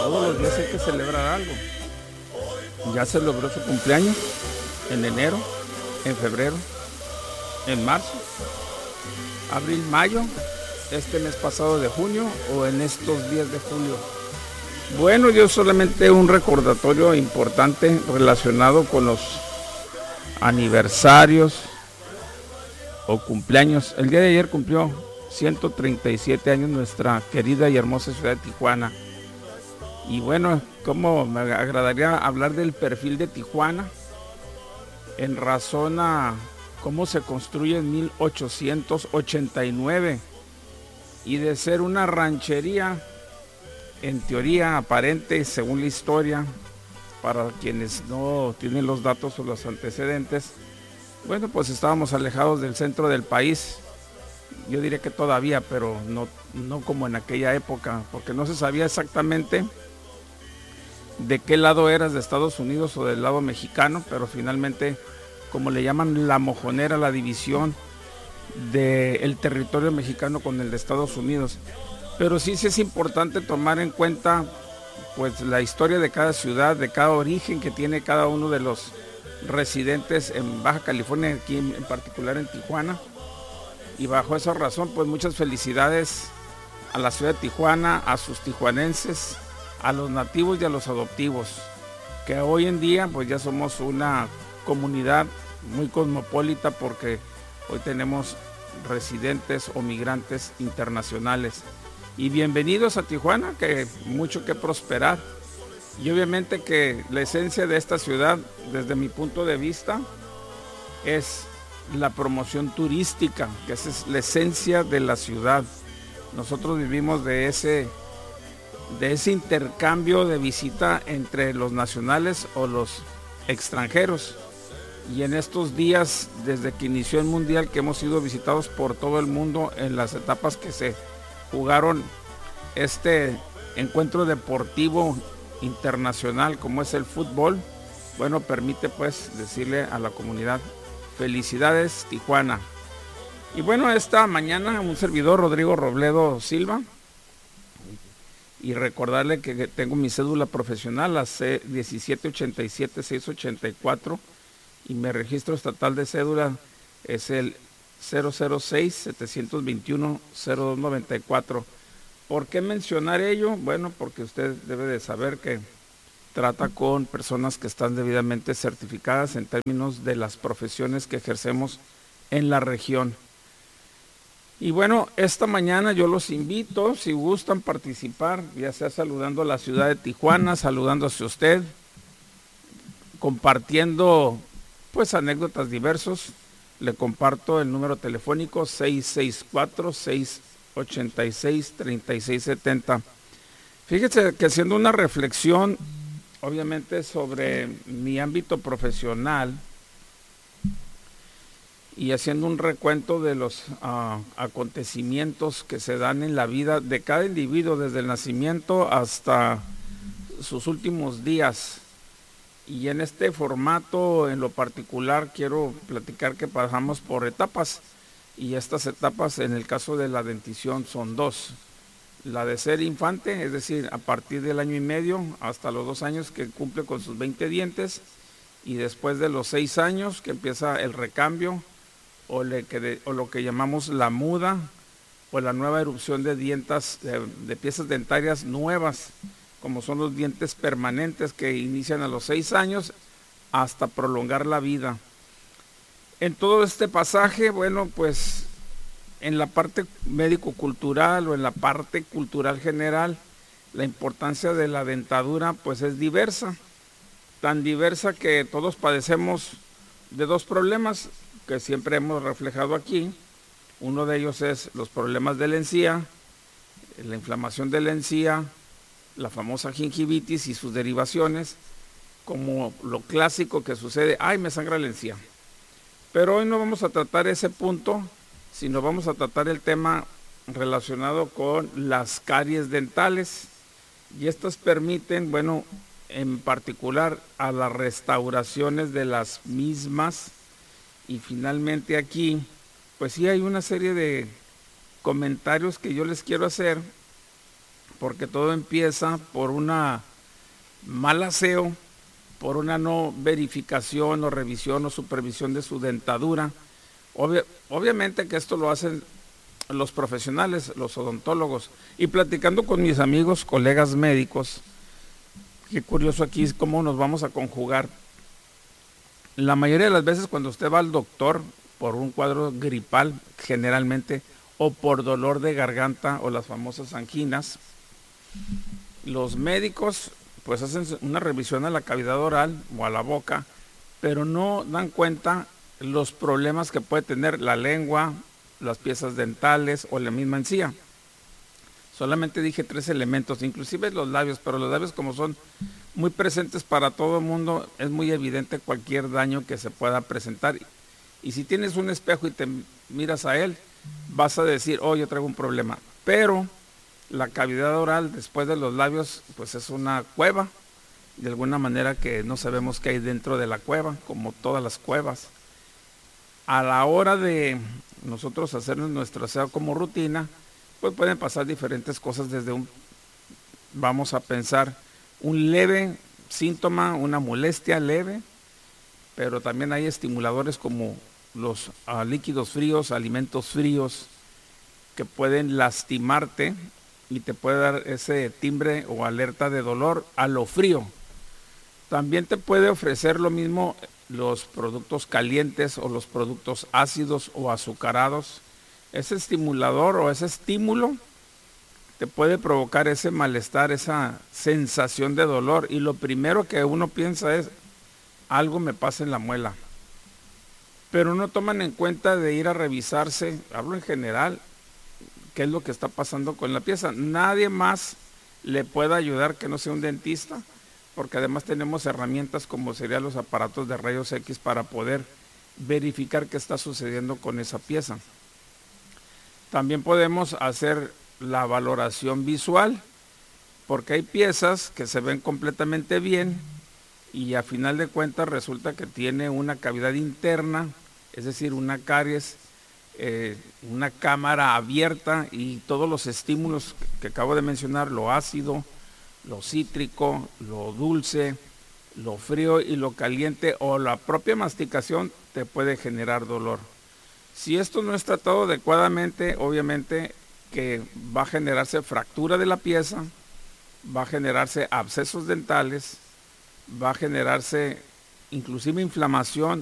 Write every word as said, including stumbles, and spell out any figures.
todos los días hay que celebrar algo. Ya celebró su cumpleaños en enero, en febrero, en marzo, abril, mayo, este mes pasado de junio o en estos días de julio. Bueno, yo solamente un recordatorio importante relacionado con los aniversarios o cumpleaños. El día de ayer cumplió ciento treinta y siete años nuestra querida y hermosa ciudad de Tijuana. Y bueno, como me agradaría hablar del perfil de Tijuana en razón a cómo se construye en mil ochocientos ochenta y nueve y de ser una ranchería en teoría aparente según la historia, para quienes no tienen los datos o los antecedentes, bueno, pues estábamos alejados del centro del país. Yo diría que todavía, pero no, no como en aquella época, porque no se sabía exactamente de qué lado eras, de Estados Unidos o del lado mexicano, pero finalmente, como le llaman la mojonera, la división del territorio mexicano con el de Estados Unidos. Pero sí, sí es importante tomar en cuenta pues la historia de cada ciudad, de cada origen que tiene cada uno de los residentes en Baja California, aquí en, en particular en Tijuana. Y bajo esa razón, pues muchas felicidades a la ciudad de Tijuana, a sus tijuanenses, a los nativos y a los adoptivos, que hoy en día pues ya somos una comunidad muy cosmopolita porque hoy tenemos residentes o migrantes internacionales. Y bienvenidos a Tijuana, que mucho que prosperar. Y obviamente que la esencia de esta ciudad, desde mi punto de vista, es la promoción turística, que esa es la esencia de la ciudad. Nosotros vivimos de ese, de ese intercambio de visita entre los nacionales o los extranjeros. Y en estos días, desde que inició el Mundial, que hemos sido visitados por todo el mundo en las etapas que se jugaron este encuentro deportivo internacional como es el fútbol, bueno, permite pues decirle a la comunidad felicidades Tijuana. Y bueno, esta mañana un servidor, Rodrigo Robledo Silva, y recordarle que tengo mi cédula profesional, la C diecisiete ochenta y siete seiscientos ochenta y cuatro, y mi registro estatal de cédula es el cero cero seis setecientos veintiuno cero dos noventa y cuatro. ¿Por qué mencionar ello? Bueno, porque usted debe de saber que trata con personas que están debidamente certificadas en términos de las profesiones que ejercemos en la región. Y bueno, esta mañana yo los invito, si gustan participar, ya sea saludando a la ciudad de Tijuana, saludando hacia usted, compartiendo pues anécdotas diversos. Le comparto el número telefónico seis seis cuatro, seis ocho seis, tres seis siete cero. Fíjese que haciendo una reflexión, obviamente, sobre mi ámbito profesional y haciendo un recuento de los uh, acontecimientos que se dan en la vida de cada individuo, desde el nacimiento hasta sus últimos días. Y en este formato, en lo particular, quiero platicar que pasamos por etapas. Y estas etapas, en el caso de la dentición, son dos. La de ser infante, es decir, a partir del año y medio hasta los dos años que cumple con sus veinte dientes. Y después de los seis años que empieza el recambio o, le que de, o lo que llamamos la muda o la nueva erupción de dientes, de, de piezas dentarias nuevas, como son los dientes permanentes que inician a los seis años hasta prolongar la vida. En todo este pasaje, bueno, pues en la parte médico-cultural o en la parte cultural general, la importancia de la dentadura pues es diversa, tan diversa que todos padecemos de dos problemas que siempre hemos reflejado aquí. Uno de ellos es los problemas de la encía, la inflamación de la encía, la famosa gingivitis y sus derivaciones, como lo clásico que sucede, ay, me sangra la encía. Pero hoy no vamos a tratar ese punto, sino vamos a tratar el tema relacionado con las caries dentales. Y estas permiten, bueno, en particular a las restauraciones de las mismas. Y finalmente aquí, pues sí hay una serie de comentarios que yo les quiero hacer, porque todo empieza por una mal aseo, por una no verificación o revisión o supervisión de su dentadura. Obvia, obviamente que esto lo hacen los profesionales, los odontólogos. Y platicando con mis amigos, colegas médicos, qué curioso aquí es cómo nos vamos a conjugar. La mayoría de las veces cuando usted va al doctor por un cuadro gripal, generalmente, o por dolor de garganta o las famosas anginas, los médicos pues hacen una revisión a la cavidad oral o a la boca, pero no dan cuenta los problemas que puede tener la lengua, las piezas dentales o la misma encía. Solamente dije tres elementos, inclusive los labios, pero los labios como son muy presentes para todo el mundo, es muy evidente cualquier daño que se pueda presentar. Y si tienes un espejo y te miras a él, vas a decir, oh, yo traigo un problema. Pero la cavidad oral después de los labios, pues es una cueva, de alguna manera que no sabemos qué hay dentro de la cueva, como todas las cuevas. A la hora de nosotros hacernos nuestro aseo como rutina, pues pueden pasar diferentes cosas desde un, vamos a pensar, un leve síntoma, una molestia leve, pero también hay estimuladores como los uh, líquidos fríos, alimentos fríos, que pueden lastimarte y te puede dar ese timbre o alerta de dolor a lo frío. También te puede ofrecer lo mismo los productos calientes o los productos ácidos o azucarados. Ese estimulador o ese estímulo te puede provocar ese malestar, esa sensación de dolor. Y lo primero que uno piensa es, algo me pasa en la muela. Pero no toman en cuenta de ir a revisarse, hablo en general, qué es lo que está pasando con la pieza. Nadie más le puede ayudar que no sea un dentista, porque además tenemos herramientas como serían los aparatos de rayos X para poder verificar qué está sucediendo con esa pieza. También podemos hacer la valoración visual, porque hay piezas que se ven completamente bien y a final de cuentas resulta que tiene una cavidad interna, es decir, una caries, eh, una cámara abierta, y todos los estímulos que acabo de mencionar, lo ácido, lo cítrico, lo dulce, lo frío y lo caliente o la propia masticación te puede generar dolor. Si esto no es tratado adecuadamente, obviamente que va a generarse fractura de la pieza, va a generarse abscesos dentales, va a generarse inclusive inflamación